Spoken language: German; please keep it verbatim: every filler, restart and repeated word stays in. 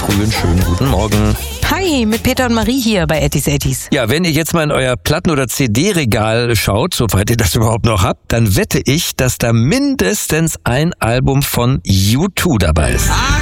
frühen schönen guten Morgen. Hi, mit Peter und Marie hier bei Ettis Ettis. Ja, wenn ihr jetzt mal in euer Platten- oder C D-Regal schaut, soweit ihr das überhaupt noch habt, dann wette ich, dass da mindestens ein Album von U zwei dabei ist.